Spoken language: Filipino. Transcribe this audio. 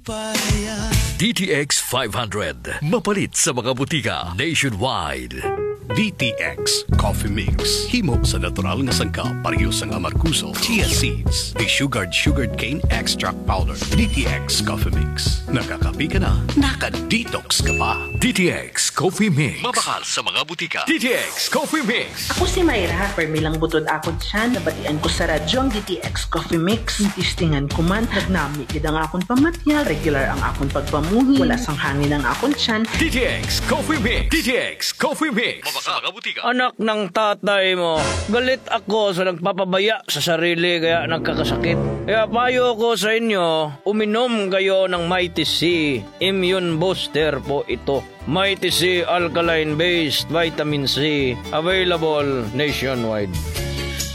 DTX 500. Mapalit sa mga butika nationwide. DTX Coffee Mix. Himo sa natural nga sangkap pareho sa amarkuso, chia seeds, sugared cane extract powder. DTX Coffee Mix. Nakakapi ka na, naka-detox ka pa. DTX Coffee Mix. Mabakal sa mga butika. DTX Coffee Mix. Ako si Mayra, permilang butod akon siya, nabatian ko sa radyo ang DTX Coffee Mix. Tistingan ko man, nagnami gid ang akon pamatya, regular ang akon pagpamuhi, wala sang hangin ang akon tiyan. DTX Coffee Mix. DTX Coffee Mix. Mabakal sa mga butika. Anak ng tatay mo, galit ako sa nagpapabaya sa sarili kaya nagkakasakit. Kaya payo ko sa inyo, uminom kayo ng Mighty C. Immune Booster po ito. Mighty C Alkaline Based Vitamin C. Available nationwide.